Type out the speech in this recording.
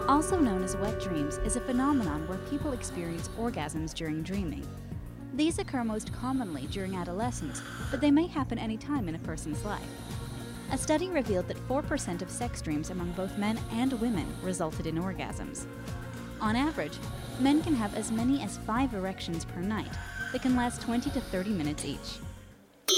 Also known as wet dreams is a phenomenon where people experience orgasms during dreaming. These occur most commonly during adolescence, but they may happen any time in a person's life. A study revealed that 4% of sex dreams among both men and women resulted in orgasms. On average, men can have as many as 5 erections per night that can last 20 to 30 minutes each.